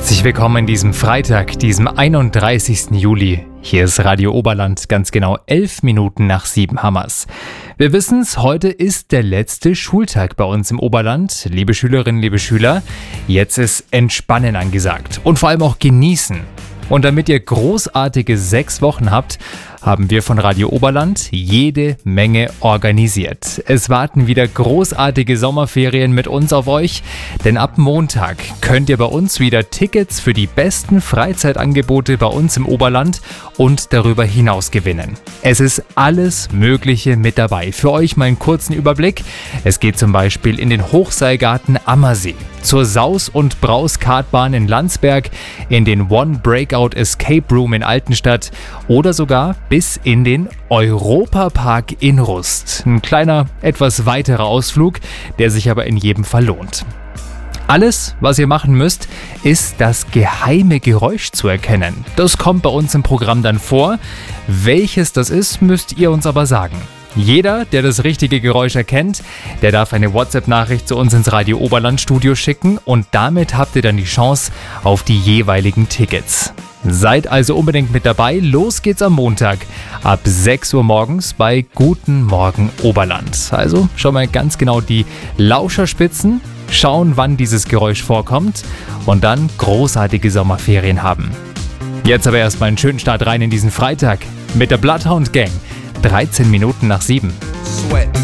Herzlich willkommen an diesem Freitag, diesem 31. Juli. Hier ist Radio Oberland, ganz genau 11 Minuten nach 7 Hammers. Wir wissen's, heute ist der letzte Schultag bei uns im Oberland. Liebe Schülerinnen, liebe Schüler, jetzt ist Entspannen angesagt und vor allem auch genießen. Und damit ihr großartige 6 Wochen habt, haben wir von Radio Oberland jede Menge organisiert. Es warten wieder großartige Sommerferien mit uns auf euch, denn ab Montag könnt ihr bei uns wieder Tickets für die besten Freizeitangebote bei uns im Oberland und darüber hinaus gewinnen. Es ist alles Mögliche mit dabei. Für euch mal einen kurzen Überblick. Es geht zum Beispiel in den Hochseilgarten Ammersee, zur Saus- und Braus-Kartbahn in Landsberg, in den One Breakout Escape Room in Altenstadt oder sogar bis in den Europapark in Rust. Ein kleiner, etwas weiterer Ausflug, der sich aber in jedem Fall lohnt. Alles, was ihr machen müsst, ist das geheime Geräusch zu erkennen. Das kommt bei uns im Programm dann vor. Welches das ist, müsst ihr uns aber sagen. Jeder, der das richtige Geräusch erkennt, der darf eine WhatsApp-Nachricht zu uns ins Radio Oberland Studio schicken und damit habt ihr dann die Chance auf die jeweiligen Tickets. Seid also unbedingt mit dabei. Los geht's am Montag ab 6 Uhr morgens bei Guten Morgen Oberland. Also schon mal ganz genau die Lauscherspitzen, schauen, wann dieses Geräusch vorkommt und dann großartige Sommerferien haben. Jetzt aber erstmal einen schönen Start rein in diesen Freitag mit der Bloodhound Gang. 13 Minuten nach 7. Sweat.